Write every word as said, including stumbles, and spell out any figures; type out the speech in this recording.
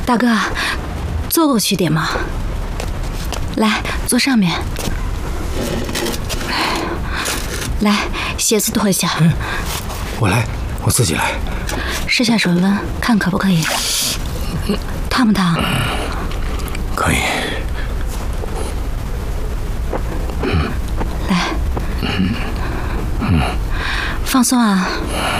大哥，坐过去点嘛。来，坐上面。来，鞋子脱一下。 嗯，我来，我自己来。 试下水温，看可不可以？烫不烫？ 可以。 嗯。来。嗯嗯。放松啊。